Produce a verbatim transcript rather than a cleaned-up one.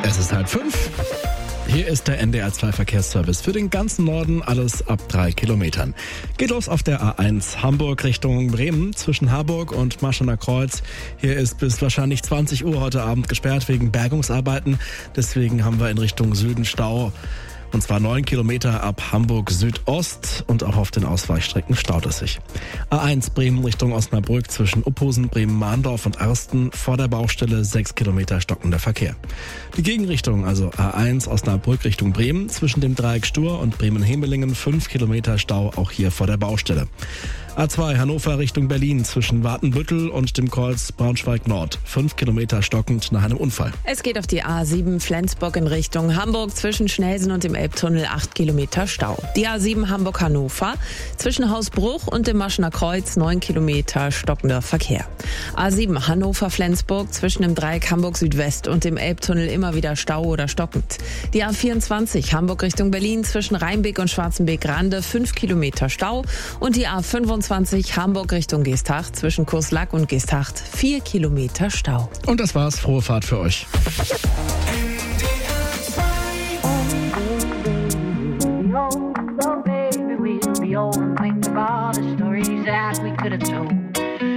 Es ist halb fünf. Hier ist der N D R zwei Verkehrsservice für den ganzen Norden, alles ab drei Kilometern. Geht los auf der A eins Hamburg Richtung Bremen zwischen Harburg und Marschaller Kreuz. Hier ist bis wahrscheinlich zwanzig Uhr heute Abend gesperrt wegen Bergungsarbeiten. Deswegen haben wir in Richtung Süden Stau. Und zwar neun Kilometer ab Hamburg Südost und auch auf den Ausweichstrecken staut es sich. A eins Bremen Richtung Osnabrück zwischen Uphusen, Bremen-Mahndorf und Arsten vor der Baustelle sechs Kilometer stockender Verkehr. Die Gegenrichtung, also A eins Osnabrück Richtung Bremen zwischen dem Dreieck Stur und Bremen-Hemelingen fünf Kilometer Stau auch hier vor der Baustelle. A zwei Hannover Richtung Berlin zwischen Watenbüttel und dem Kreuz Braunschweig Nord. fünf Kilometer stockend nach einem Unfall. Es geht auf die A sieben Flensburg in Richtung Hamburg zwischen Schnelsen und dem Elbtunnel acht Kilometer Stau. Die A sieben Hamburg-Hannover zwischen Hausbruch und dem Maschener Kreuz neun Kilometer stockender Verkehr. A sieben Hannover-Flensburg zwischen dem Dreieck Hamburg Südwest und dem Elbtunnel immer wieder Stau oder stockend. Die A vierundzwanzig Hamburg Richtung Berlin zwischen Rheinbeek und Schwarzenbeek-Rande fünf Kilometer Stau und die A fünfundzwanzig Hamburg Richtung Geesthacht zwischen Kurslack und Geesthacht vier Kilometer Stau. Und das war's. Frohe Fahrt für euch.